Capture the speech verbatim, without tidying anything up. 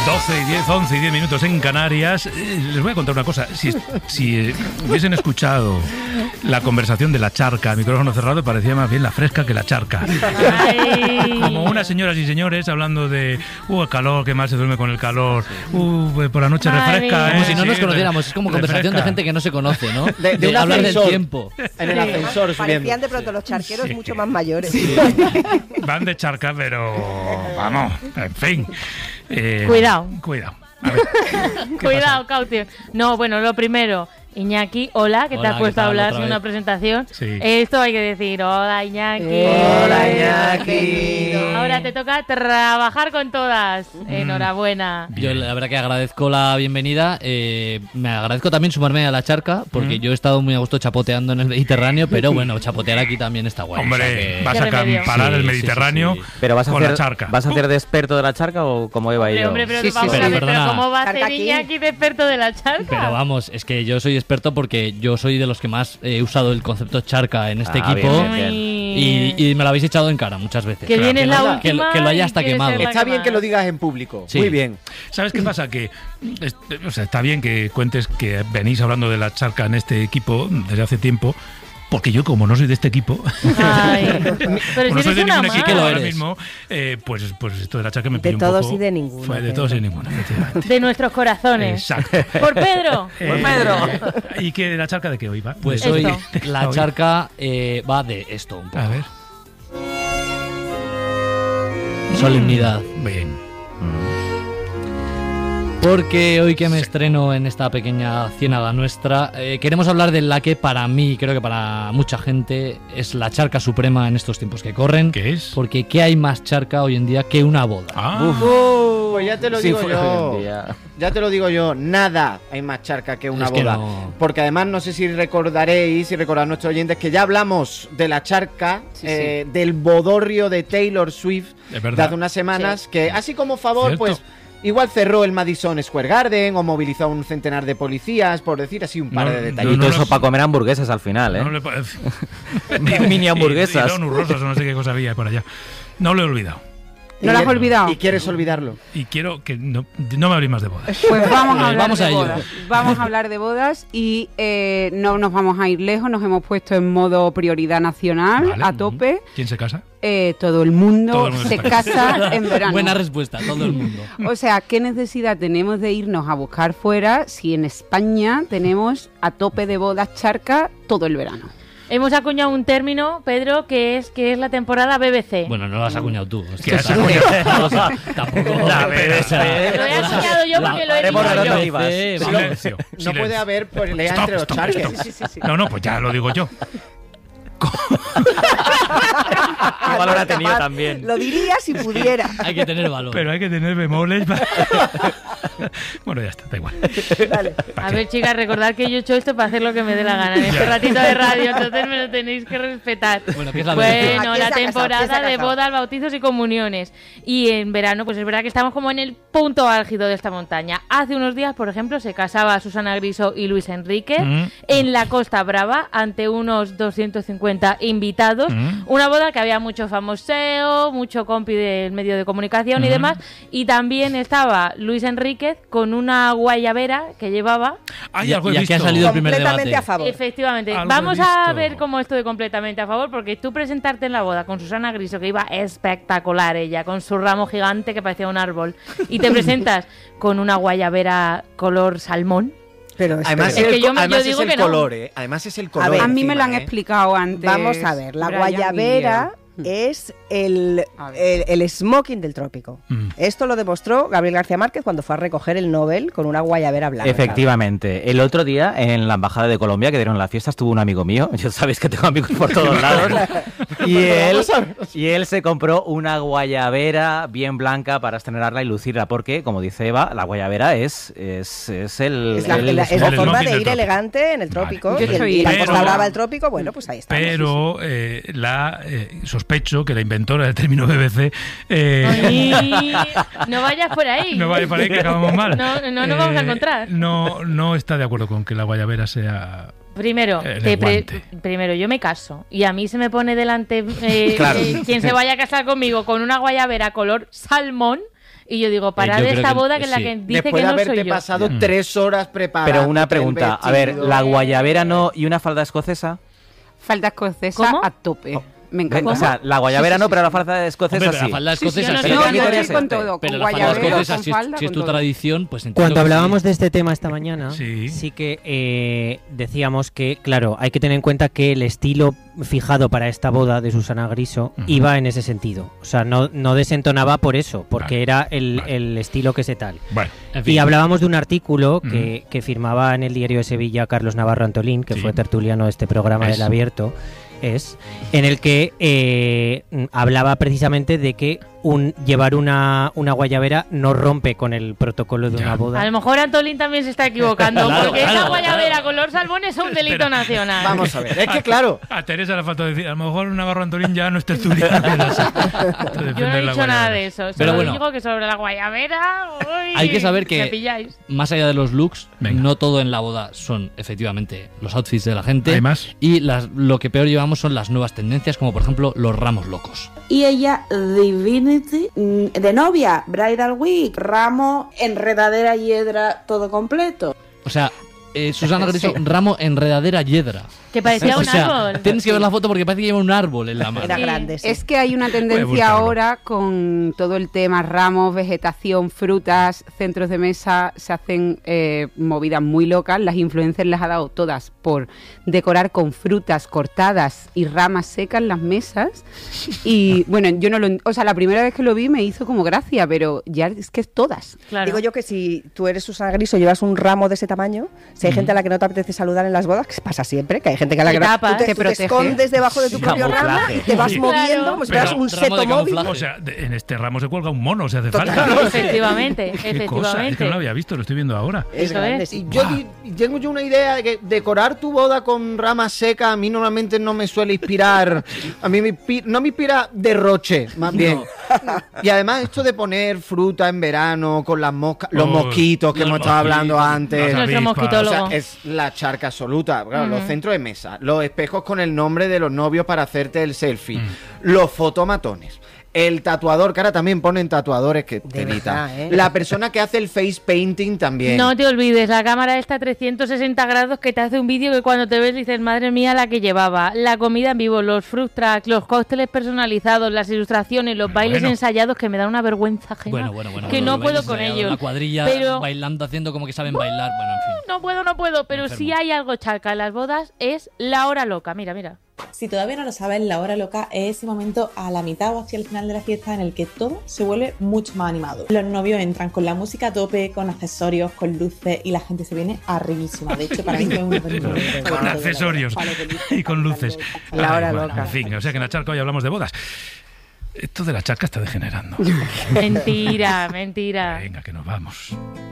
doce y diez, once y diez minutos en Canarias. Eh, les voy a contar una cosa. Si, si eh, hubiesen escuchado la conversación de la charca a micrófono cerrado, parecía más bien la fresca que la charca. Ay. Como unas señoras y señores hablando de uh, el calor, que mal se duerme con el calor, uh, por la noche Madre refresca. mía. Eh, Como si no sí, nos conociéramos, es como conversación refresca. de gente que no se conoce, ¿no? De, de un hablar del ascensor. tiempo. En el ascensor subiendo. Parecían de pronto los charqueros Sí. mucho más mayores. Van de charca, pero vamos, en fin. Eh, Cuidado. Cuidado. A ver, ¿qué Cuidado, Cautio. No, bueno, lo primero, Iñaki, hola, que Hola, te has ¿qué puesto a tal? hablar Otra sin vez. una presentación. Sí. Esto hay que decir, hola, Iñaki. Hola, Iñaki. Ahora te toca trabajar con todas. Enhorabuena. Yo la verdad que agradezco la bienvenida. Eh, me agradezco también sumarme a la charca, porque Mm. yo he estado muy a gusto chapoteando en el Mediterráneo, pero bueno, chapotear aquí también está guay. Hombre, o sea que- vas Qué a remedio. acampar Sí, el sí, Mediterráneo sí, sí. Pero vas a con hacer, la charca. ¿vas a hacer de experto de la charca o como Eva y Hombre, yo? hombre, pero Sí, sí, vamos sí. a ver, Pero pero perdona. ¿cómo va a Charca ser aquí. Iñaki de experto de la charca? Pero vamos, es que yo soy experto porque yo soy de los que más he usado el concepto charca en este Ah, equipo. bien, bien, Ay. Y, y me lo habéis echado en cara muchas veces. Que viene que la lo- última que, que lo haya y hasta quieres quemado. ser la Está bien más. que lo digas en público. Sí. Muy bien. ¿Sabes qué pasa? Que es- o sea, está bien que cuentes que venís hablando de la charca en este equipo desde hace tiempo, porque yo, como no soy de este equipo, Ay. Pero como si no soy eres de una ningún más. equipo que lo ahora eres. mismo, eh, pues, pues esto de la charca me De pilló un todos poco- y de ninguno, Fue de Pedro. todos y de ninguno, efectivamente. De nuestros corazones. Exacto. Por Pedro. Eh, Pedro. ¿Y qué de la charca de qué hoy va? Pues Esto. hoy ¿De qué va la hoy? charca eh, va de esto un poco. A ver. Solemnidad. Bien. Porque hoy que me estreno en esta pequeña ciénaga nuestra, eh, queremos hablar de la que para mí, creo que para mucha gente, es la charca suprema en estos tiempos que corren. ¿Qué es? Porque ¿qué hay más charca hoy en día que una boda? Ah, Pues ya te lo Sí, digo fue yo. hoy en día. Ya te lo digo yo. Nada hay más charca que una Es que boda. no. Porque además no sé si recordaréis y recordar nuestros oyentes que ya hablamos de la charca, Sí, eh, del bodorrio de Taylor Swift es de verdad. hace unas semanas, que así como favor, Cierto. pues igual cerró el Madison Square Garden o movilizó a un centenar de policías, por decir así un par No, de no, detalles. Y todo no, eso no. para comer hamburguesas al final, ¿eh? No le parece. Mini hamburguesas. Y, y donuts rosas o no sé qué cosa había por allá. No lo he olvidado. ¿No lo has olvidado? ¿Y quieres olvidarlo? Y quiero que no, no me habléis más de bodas. Pues vamos a Eh, hablar vamos de a ello. bodas. Vamos a hablar de bodas y eh, no nos vamos a ir lejos. Nos hemos puesto en modo prioridad nacional Vale. a tope. ¿Quién se casa? Eh, todo el mundo Todo el mundo se está casa en verano. Buena respuesta, todo el mundo. O sea, ¿qué necesidad tenemos de irnos a buscar fuera si en España tenemos a tope de bodas charca todo el verano? Hemos acuñado un término, Pedro, que es que es la temporada B B C. Bueno, no lo has acuñado tú. ¿Qué has Esto acuñado? está- Tampoco. La B B C. Lo he acuñado yo porque lo he Haremos dicho yo. rotativas. Eh, vamos. Silencio. No silencio. puede haber pelea Stop, entre los stop, charques. stop. No, no, pues ya lo digo yo. ¿Qué valor ha tenido también? Lo diría si pudiera. Hay que tener valor. Pero hay que tener bemoles para... Bueno, ya está, da igual. A ver, chicas, recordad que yo he hecho esto para hacer lo que me dé la gana en este Ya. ratito de radio, entonces me lo tenéis que respetar. Bueno, ¿qué es la B B C? Bueno, ¿A quién la se ha casado? ¿Quién se temporada ha de casado? bodas, bautizos y comuniones. Y en verano, pues es verdad que estamos como en el punto álgido de esta montaña. Hace unos días, por ejemplo, se casaba Susana Griso y Luis Enrique Mm. en la Costa Brava ante unos doscientos cincuenta invitados. Mm. Una boda que había mucho famoseo, mucho compi del medio de comunicación y Mm. demás. Y también estaba Luis Enríquez con una guayabera que llevaba. Ay, Y- algo he y aquí ha visto. salido el primer Completamente debate. a favor. Efectivamente. Algo Vamos he a visto. ver cómo esto de completamente a favor, porque tú presentarte en la boda con Susana Griso, que iba espectacular ella, con su ramo gigante que parecía un árbol, y te presentas con una guayabera color salmón. Pero Además, Es es que el, yo me- además yo digo es el que no. color, ¿eh? Además es el color. ver, A mí me lo han encima, ¿eh? explicado antes. vamos a ver, la Brian guayabera y yo. es el, A ver. el, el smoking del trópico. Mm. Esto lo demostró Gabriel García Márquez cuando fue a recoger el Nobel con una guayabera blanca. Efectivamente. El otro día, en la Embajada de Colombia, que dieron la fiesta, estuvo un amigo mío. Yo sabéis que tengo amigos por todos lados. y, él, y él se compró una guayabera bien blanca para estrenarla y lucirla. Porque, como dice Eva, la guayabera es, es, es el... Es la, el- la- es la el forma smoking de del ir trópico. elegante en el Vale. trópico. Yo Y, el- soy- y la Pero- Costa Brava del trópico, bueno, pues ahí está. Pero eh, la eh, sospecho que la inventora del término B B C eh, Ay, no vayas por ahí. no vaya por ahí que acabamos mal. No, no nos vamos a encontrar. No, no está de acuerdo con que la guayabera sea... Primero, El te pre- guante. primero, yo me caso y a mí se me pone delante eh, Claro. eh, quien se vaya a casar conmigo con una guayabera color salmón Y yo digo, parad yo de creo esta que- boda que es la sí. que dice Después que de no haberte soy yo. pasado Mm. tres horas preparando. Pero una pregunta, a ver, ¿la guayabera no y una falda escocesa? Falda escocesa ¿Cómo? a tope. Me encanta. O sea, la guayabera no, pero la falda escocesa Hombre, pero sí. la falda Sí, sí, escocesa yo no, sí. pero no, ¿qué yo criterio estoy es con este? todo, Pero con la falda guayabera, escocesa, con si es, falda, si es con tu todo. tradición, pues entiendo Cuando que hablábamos sí. de este tema esta mañana, Sí. sí que eh, decíamos que, claro, hay que tener en cuenta que el estilo fijado para esta boda de Susana Griso Ujú. iba en ese sentido. O sea, no, no desentonaba por eso, porque Vale. era el, Vale. el estilo que se tal. Bueno, En fin. Y hablábamos de un artículo que, que firmaba en el diario de Sevilla Carlos Navarro Antolín, que Sí. fue tertuliano de este programa Es. del Abierto, es, en el que eh, hablaba precisamente de que un llevar una, una guayabera no rompe con el protocolo de Ya. una boda. A lo mejor Antolín también se está equivocando, Claro, porque claro, esa guayabera claro. color salmón es un delito Espera. nacional. Vamos a ver, es que claro, a Teresa le falta decir, a lo mejor un Navarro Antolín ya no está estudiando. Yo no he dicho nada de eso. Pero Solo bueno. digo que sobre la guayabera. uy, Hay que saber que- Me pilláis. Más allá de los looks, Venga. no todo en la boda son efectivamente los outfits de la gente. ¿Hay más? Y las, lo que peor llevamos son las nuevas tendencias, como por ejemplo los ramos locos. Y ella, Divinity, mm, de novia, Bridal Week, ramo, enredadera, hiedra, todo completo. O sea, eh, Susana Griso, ramo enredadera yedra. Que parecía O un sea, árbol. tienes que ver la foto porque parece que lleva un árbol en la mano. Era Sí. grande, sí. Es que hay una Voy a tendencia buscarlo. ahora con todo el tema ramos, vegetación, frutas, centros de mesa, se hacen eh, movidas muy locas. Las influencers les ha dado todas por decorar con frutas cortadas y ramas secas las mesas. Y bueno, yo no lo... O sea, la primera vez que lo vi me hizo como gracia, pero ya es que es todas. Claro. Digo yo que si tú eres Susana Griso y llevas un ramo de ese tamaño, si hay gente a la que no te apetece saludar en las bodas, que pasa siempre, que hay gente que a la Te que no, tapas. tú te, Te tú te protege. escondes debajo de tu propio ramo Camuflaje. y te vas Claro. moviendo como si fueras Pero un ramo seto de móvil. camuflaje. O sea, de- en este ramo se cuelga un mono, si hace falta. Efectivamente, Qué cosa, es que efectivamente. no lo había visto, lo estoy viendo ahora. Es Eso grande, es. sí. y yo di- tengo yo una idea de que decorar tu boda con ramas secas a mí normalmente no me suele inspirar. A mí me inspi- no me inspira derroche, más bien. Y además esto de poner fruta en verano con las moscas, los Oh, mosquitos que los hemos estado hablando mosquitos. antes. Las Nuestro avispas. mosquitólogo. O sea, es la charca absoluta. Claro, los Ujú. centros de mesa, los espejos con el nombre de los novios para hacerte el selfie, Mm. los fotomatones, el tatuador, que ahora también ponen tatuadores que De telita. verdad, ¿eh? La persona que hace el face painting también. No te olvides, la cámara está a trescientos sesenta grados que te hace un vídeo que cuando te ves dices, madre mía, la que llevaba. La comida en vivo, los fruit tracks, los cócteles personalizados, las ilustraciones, los Bueno, bailes bueno. ensayos que me da una vergüenza ajena. Bueno, bueno, bueno. que bueno, no lo puedo vais con ensayado, ellos. Una cuadrilla Pero- bailando, haciendo como que saben bailar. Bueno, en fin. No puedo, no puedo, pero Enfermo. si hay algo charca en las bodas es la hora loca. Mira, mira. Si todavía no lo sabes, la hora loca es ese momento a la mitad o hacia el final de la fiesta en el que todo se vuelve mucho más animado. Los novios entran con la música a tope, con accesorios, con luces y la gente se viene arribísima. De hecho, para mí fue uno de mis momentos Con favoritos de la accesorios boda. Palos de luces, y con luces. cantando. La hora Ay, bueno, loca. En fin, o sea que en la charca hoy hablamos de bodas. Esto de la charca está degenerando. Mentira, mentira. Venga, que nos vamos.